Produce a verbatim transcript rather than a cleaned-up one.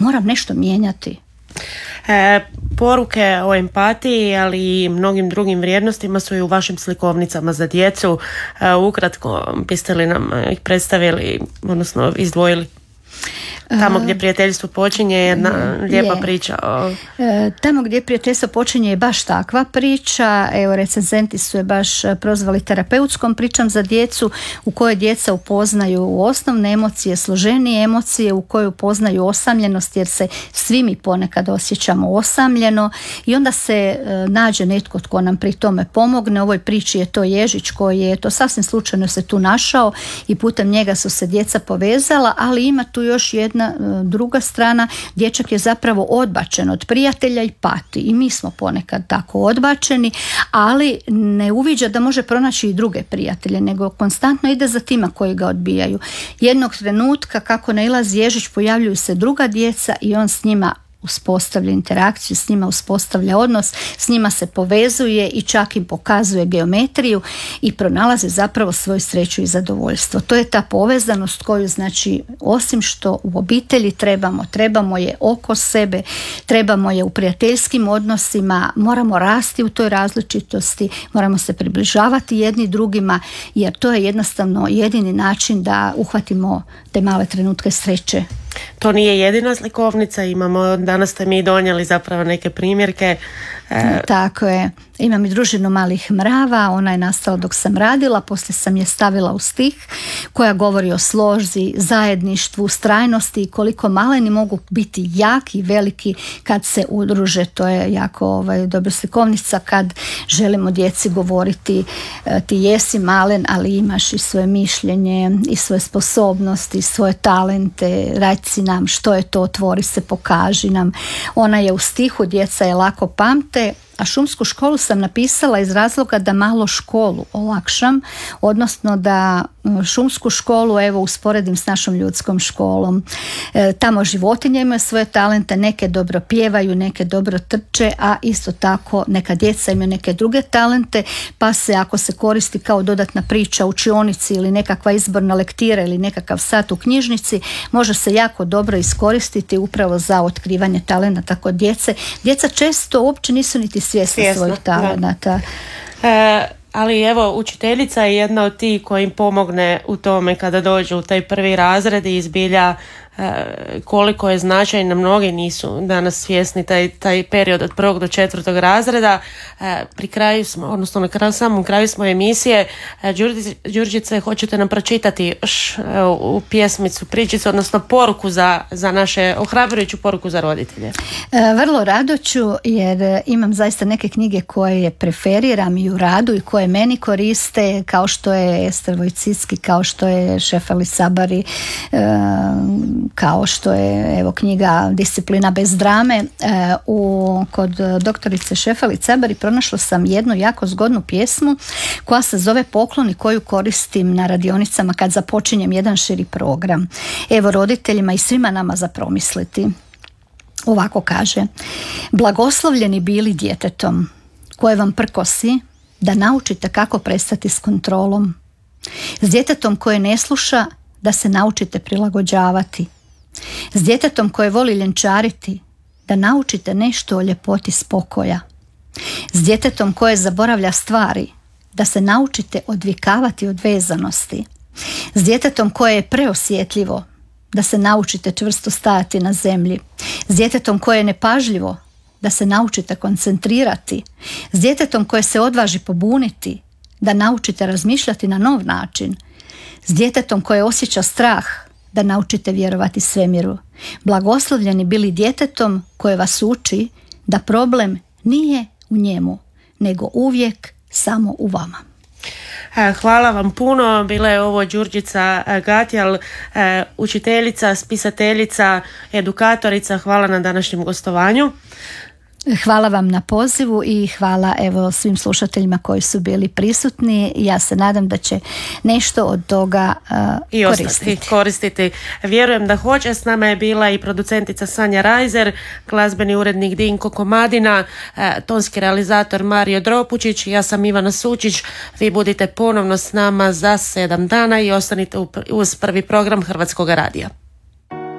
moram nešto mijenjati. E, poruke o empatiji, ali i mnogim drugim vrijednostima su i u vašim slikovnicama za djecu. E, ukratko biste li nam ih predstavili, odnosno izdvojili? Tamo gdje prijateljstvo počinje je jedna je, lijepa je. priča. O... E, tamo gdje prijateljstvo počinje je baš takva priča. Evo, recenzenti su je baš prozvali terapeutskom pričom za djecu, u kojoj djeca upoznaju osnovne emocije, složenije emocije, u kojoj upoznaju osamljenost, jer se svi mi ponekad osjećamo osamljeno, i onda se e, nađe netko tko nam pri tome pomogne. U ovoj priči je to Ježić koji je to sasvim slučajno se tu našao i putem njega su se djeca povezala, ali ima tu još jedna druga strana. Dječak je zapravo odbačen od prijatelja i pati, i mi smo ponekad tako odbačeni, ali ne uviđa da može pronaći i druge prijatelje, nego konstantno ide za tima koji ga odbijaju. Jednog trenutka kako nailazi Ježić, pojavljuju se druga djeca i on s njima uspostavlja interakciju, s njima uspostavlja odnos, s njima se povezuje i čak im pokazuje geometriju i pronalazi zapravo svoju sreću i zadovoljstvo. To je ta povezanost koju, znači, osim što u obitelji trebamo, trebamo je oko sebe, trebamo je u prijateljskim odnosima, moramo rasti u toj različitosti, moramo se približavati jedni drugima, jer to je jednostavno jedini način da uhvatimo te male trenutke sreće. To nije jedina slikovnica, imamo, danas ste mi donijeli zapravo neke primjerke. E... Tako je. Imam i družinu malih mrava, ona je nastala dok sam radila, poslije sam je stavila u stih, koja govori o slozi, zajedništvu, strajnosti i koliko maleni mogu biti jaki i veliki kad se udruže. To je jako ovaj, dobra slikovnica kad želimo djeci govoriti ti jesi malen, ali imaš i svoje mišljenje i svoje sposobnosti i svoje talente, reci nam što je to, otvori se, pokaži nam. Ona je u stihu, djeca je lako pamte, a šumsku školu sam napisala iz razloga da malo školu olakšam, odnosno da šumsku školu evo usporedim s našom ljudskom školom. E, tamo životinje imaju svoje talente, neke dobro pjevaju, neke dobro trče, a isto tako neka djeca imaju neke druge talente, pa se ako se koristi kao dodatna priča u učionici ili nekakva izborna lektira ili nekakav sat u knjižnici, može se jako dobro iskoristiti upravo za otkrivanje talenata kod djece. Djeca često uopće nisu niti svjesni svojih talenata. E, ali evo, učiteljica je jedna od tih koji im pomogne u tome kada dođu u taj prvi razred i izbilja koliko je značajno. Mnogi nisu danas svjesni taj, taj period od prvog do četvrtog razreda. Pri kraju smo, odnosno na kraju, samom kraju smo emisije. Đurđice, hoćete nam pročitati još u pjesmicu, pričicu, odnosno poruku za, za naše, ohrabrujuću poruku za roditelje? Vrlo rado ću, jer imam zaista neke knjige koje preferiram i u radu i koje meni koriste, kao što je Ester Vojcicki, kao što je Šefali Sabari, kao što je evo knjiga Disciplina bez drame. E, u, kod doktorice Šefali Cabari pronašla sam jednu jako zgodnu pjesmu koja se zove Poklon i koju koristim na radionicama kad započinjem jedan širi program. Evo roditeljima i svima nama za promisliti. Ovako kaže: blagoslovljeni bili djetetom koje vam prkosi da naučite kako prestati s kontrolom. S djetetom koje ne sluša da se naučite prilagođavati. S djetetom koje voli ljenčariti da naučite nešto o ljepoti spokoja. S djetetom koje zaboravlja stvari da se naučite odvikavati od vezanosti. S djetetom koje je preosjetljivo da se naučite čvrsto stajati na zemlji. S djetetom koje je nepažljivo da se naučite koncentrirati. S djetetom koje se odvaži pobuniti da naučite razmišljati na nov način. S djetetom koje osjeća strah da naučite vjerovati svemiru. Blagoslovljeni bili djetetom koje vas uči da problem nije u njemu, nego uvijek samo u vama. Hvala vam puno. Bila je ovo Đurđica Gatjal, učiteljica, spisateljica, edukatorica. Hvala na današnjem gostovanju. Hvala vam na pozivu i hvala evo svim slušateljima koji su bili prisutni. Ja se nadam da će nešto od toga uh, I koristiti. Ostati, koristiti. Vjerujem da hoće. S nama je bila i producentica Sanja Rajzer, glazbeni urednik Dinko Komadina, uh, tonski realizator Mario Dropučić. Ja sam Ivana Sučić. Vi budite ponovno s nama za sedam dana i ostanite uz prvi program Hrvatskog radija.